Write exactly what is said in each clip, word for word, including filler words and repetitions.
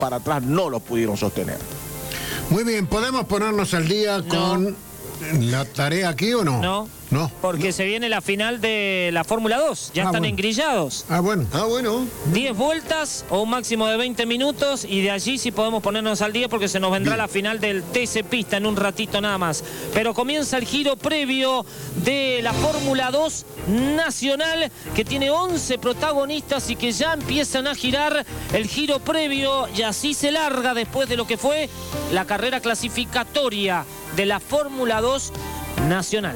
para atrás no lo pudieron sostener. Muy bien, ¿podemos ponernos al día no. con la tarea aquí o no? No. No. Porque no. se viene la final de la Fórmula dos. Ya ah, están bueno. engrillados. Ah, bueno. Ah, bueno. diez vueltas o un máximo de veinte minutos y de allí sí podemos ponernos al día porque se nos vendrá Bien. la final del T C Pista en un ratito nada más. Pero comienza el giro previo de la Fórmula dos nacional que tiene once protagonistas y que ya empiezan a girar el giro previo y así se larga después de lo que fue la carrera clasificatoria de la Fórmula dos nacional.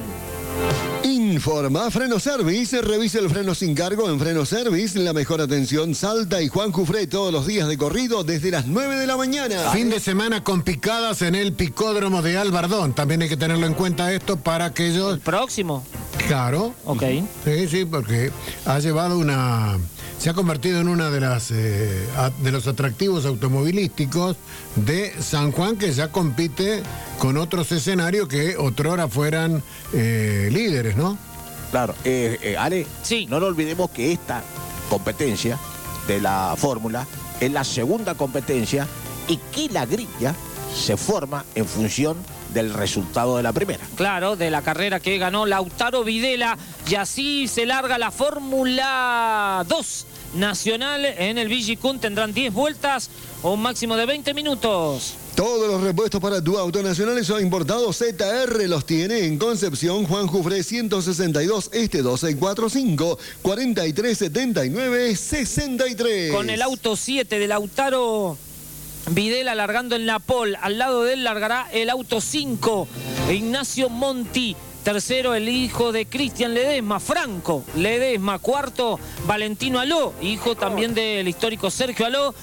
Informa Freno Service, revisa el freno sin cargo en Freno Service, la mejor atención Salta y Juan Jufré todos los días de corrido desde las nueve de la mañana. Fin de semana con picadas en el picódromo de Albardón. También hay que tenerlo en cuenta esto para aquellos... ¿El próximo? Claro. Ok. Sí, sí, porque ha llevado una... Se ha convertido en una de las eh, de los atractivos automovilísticos de San Juan, que ya compite con otros escenarios que otrora fueran eh, líderes, ¿no? Claro, eh, eh, Ale, sí. No nos olvidemos que esta competencia de la fórmula es la segunda competencia y que la grilla se forma en función del resultado de la primera. Claro, de la carrera que ganó Lautaro Videla y así se larga la Fórmula dos nacional en el Villicún. Tendrán diez vueltas o un máximo de veinte minutos. Todos los repuestos para tu auto nacionales o importados Z R los tiene en Concepción Juan Jufré ciento sesenta y dos Este doce cuarenta y cinco, cuarenta y tres setenta y nueve, sesenta y tres. Con el auto siete de Lautaro Videla largando en la pole, al lado de él largará el auto cinco, Ignacio Monti. Tercero, el hijo de Cristian Ledesma, Franco Ledesma. Cuarto, Valentino Aló, hijo también del histórico Sergio Aló.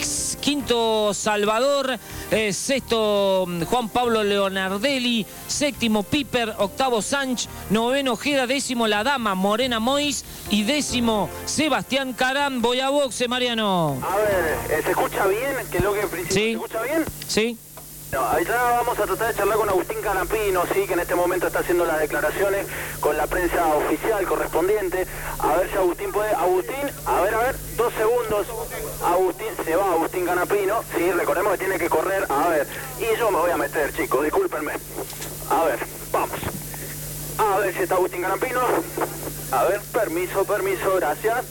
Quinto, Salvador. Eh, sexto, Juan Pablo Leonardelli. Séptimo, Piper. Octavo, Sánchez. Noveno, Ojeda. Décimo, La Dama, Morena Mois. Y décimo, Sebastián Carán. Voy a boxe, Mariano. A ver, ¿se escucha bien? ¿Qué es lo que en principio sí. se escucha bien? Sí. No, allá vamos a tratar de charlar con Agustín Canapino, sí, que en este momento está haciendo las declaraciones con la prensa oficial correspondiente. A ver si Agustín puede... Agustín, a ver, a ver, dos segundos. Agustín, se va Agustín Canapino, sí, recordemos que tiene que correr. A ver, y yo me voy a meter, chicos, discúlpenme. A ver, vamos. A ver si está Agustín Canapino. A ver, permiso, permiso, gracias.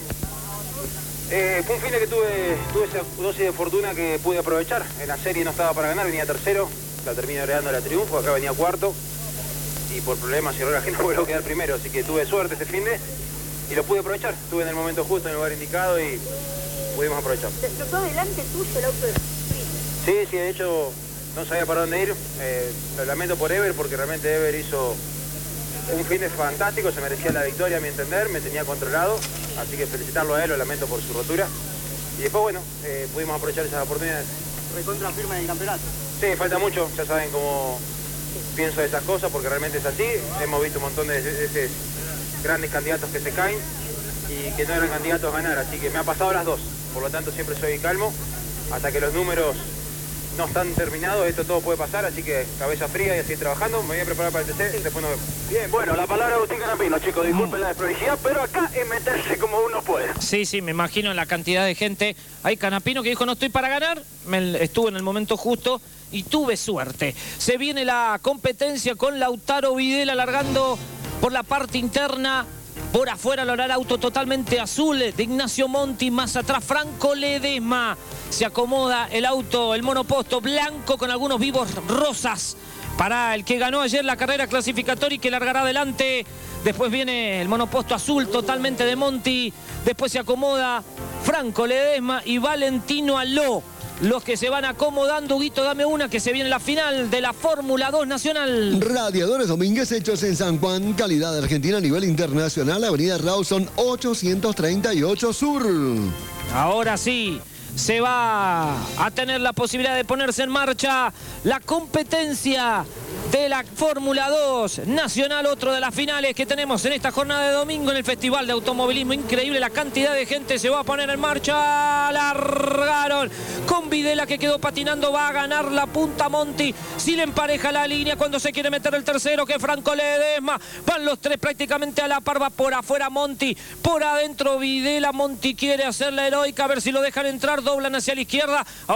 Eh, fue un fin de que tuve, tuve esa dosis de fortuna que pude aprovechar. En la serie no estaba para ganar, venía tercero, la terminé agregando la triunfo, acá venía cuarto y por problemas y errores que no puedo quedar primero, así que tuve suerte este fin de y lo pude aprovechar. Estuve en el momento justo, en el lugar indicado y pudimos aprovechar. ¿Te explotó delante tuyo el auto de Sí, sí, de hecho no sabía para dónde ir. Eh, lo lamento por Ever porque realmente Ever hizo un fin de fantástico, se merecía la victoria a mi entender, me tenía controlado, así que felicitarlo a él, lo lamento por su rotura. Y después, bueno, eh, pudimos aprovechar esas oportunidades. recontra firme del campeonato? Sí, falta mucho, ya saben cómo pienso de esas cosas, porque realmente es así. Hemos visto un montón de, de, de, de grandes candidatos que se caen y que no eran candidatos a ganar, así que me ha pasado las dos. Por lo tanto, siempre soy calmo, hasta que los números no están terminados, esto todo puede pasar, así que cabeza fría y así trabajando. Me voy a preparar para el T C, después nos vemos. Bien, bueno, la palabra de Agustín Canapino, chicos, disculpen la desprolijidad, pero acá es meterse como uno puede. Sí, sí, me imagino la cantidad de gente. Hay Canapino que dijo no estoy para ganar, me, estuve en el momento justo y tuve suerte. Se viene la competencia con Lautaro Videla largando por la parte interna. Por afuera lo hará el auto totalmente azul de Ignacio Monti. Más atrás Franco Ledesma. Se acomoda el auto, el monoposto blanco con algunos vivos rosas para el que ganó ayer la carrera clasificatoria y que largará adelante. Después viene el monoposto azul totalmente de Monti. Después se acomoda Franco Ledesma y Valentino Aló. Los que se van acomodando. Huguito, dame una que se viene la final de la Fórmula dos Nacional. Radiadores Domínguez hechos en San Juan, calidad argentina a nivel internacional, avenida Rawson ochocientos treinta y ocho Sur. Ahora sí, se va a tener la posibilidad de ponerse en marcha la competencia de la Fórmula dos Nacional, otro de las finales que tenemos en esta jornada de domingo en el Festival de Automovilismo. Increíble la cantidad de gente, se va a poner en marcha. Largaron con Videla, que quedó patinando, va a ganar la punta Monti. Si le empareja la línea cuando se quiere meter el tercero, que Franco Ledesma. Van los tres prácticamente a la par, va por afuera Monti, por adentro Videla. Monti quiere hacer la heroica, a ver si lo dejan entrar, doblan hacia la izquierda.